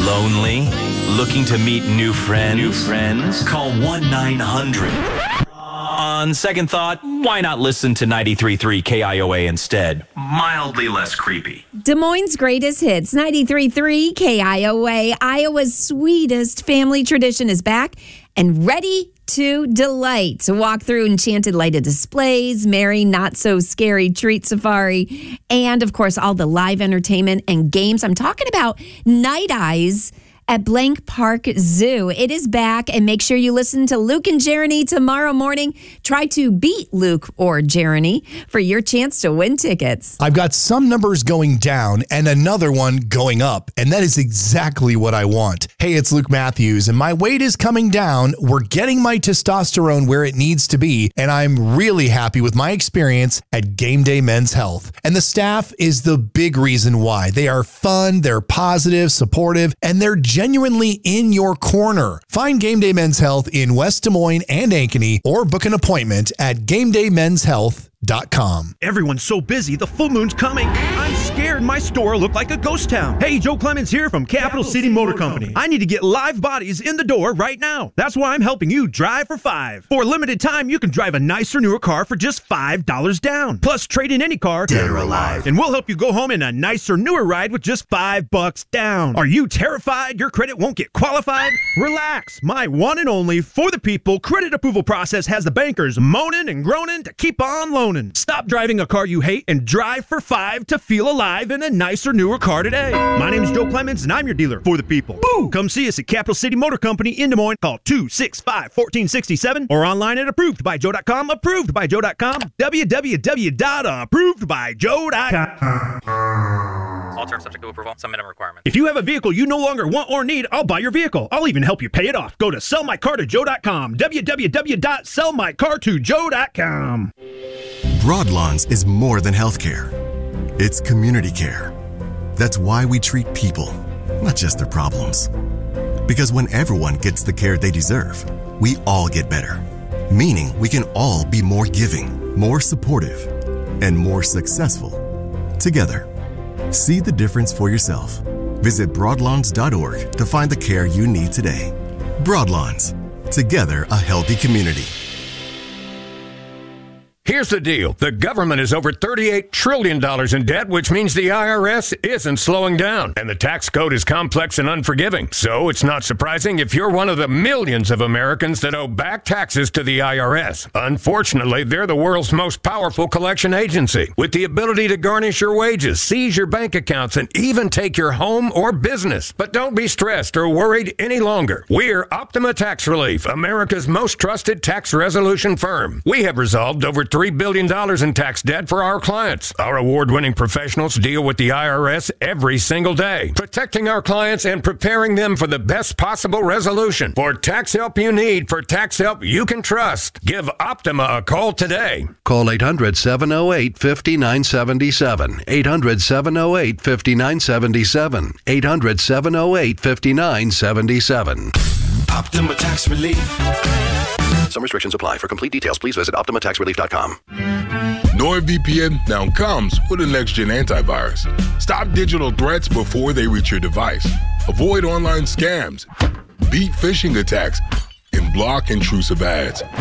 Lonely? Looking to meet new friends? Call 1-900. On second thought, why not listen to 93.3 KIOA instead? Mildly less creepy. Des Moines' greatest hits, 93.3 KIOA. Iowa's sweetest family tradition is back and ready to delight. So walk through enchanted lighted displays, merry, not so scary treat safari, and of course, all the live entertainment and games. I'm talking about Night Eyes at Blank Park Zoo. It is back, and make sure you listen to Luke and Jeremy tomorrow morning. Try to beat Luke or Jeremy for your chance to win tickets. I've got some numbers going down and another one going up, and that is exactly what I want. Hey, it's Luke Matthews, and my weight is coming down. We're getting my testosterone where it needs to be, and I'm really happy with my experience at Game Day Men's Health. And the staff is the big reason why. They are fun, they're positive, supportive, and they're genuinely in your corner. Find Game Day Men's Health in West Des Moines and Ankeny, or book an appointment at GameDayMen'sHealth.com. Everyone's so busy, the full moon's coming. I'm scared my store will look like a ghost town. Hey, Joe Clemens here from Capital City Motor Company. I need to get live bodies in the door right now. That's why I'm helping you drive for $5. For a limited time, you can drive a nicer, newer car for just $5 down. Plus, trade in any car, dead or alive, and we'll help you go home in a nicer, newer ride with just $5 down. Are you terrified your credit won't get qualified? Relax. My one and only For the People credit approval process has the bankers moaning and groaning to keep on loaning. Stop driving a car you hate and drive for $5 to feel alive in a nicer, newer car today. My name is Joe Clemens, and I'm your dealer for the people. Boo! Come see us at Capital City Motor Company in Des Moines. Call 265-1467 or online at approvedbyjoe.com. Approvedbyjoe.com. www.approvedbyjoe.com. All terms subject to approval. Some minimum requirements. If you have a vehicle you no longer want or need, I'll buy your vehicle. I'll even help you pay it off. Go to sellmycartojoe.com. www.sellmycartojoe.com. Broadlawns is more than healthcare. It's community care. That's why we treat people, not just their problems. Because when everyone gets the care they deserve, we all get better. Meaning we can all be more giving, more supportive, and more successful together. See the difference for yourself. Visit broadlawns.org to find the care you need today. Broadlawns. Together, a healthy community. Here's the deal. The government is over $38 trillion in debt, which means the IRS isn't slowing down. And the tax code is complex and unforgiving. So it's not surprising if you're one of the millions of Americans that owe back taxes to the IRS. Unfortunately, they're the world's most powerful collection agency, with the ability to garnish your wages, seize your bank accounts, and even take your home or business. But don't be stressed or worried any longer. We're Optima Tax Relief, America's most trusted tax resolution firm. We have resolved over $3 billion in tax debt for our clients. Our award-winning professionals deal with the IRS every single day, protecting our clients and preparing them for the best possible resolution. For tax help you need, for tax help you can trust, give Optima a call today. Call 800-708-5977. 800-708-5977. 800-708-5977. Optima Tax Relief. Some restrictions apply. For complete details, please visit OptimaTaxRelief.com. NordVPN now comes with a next-gen antivirus. Stop digital threats before they reach your device. Avoid online scams, beat phishing attacks, and block intrusive ads.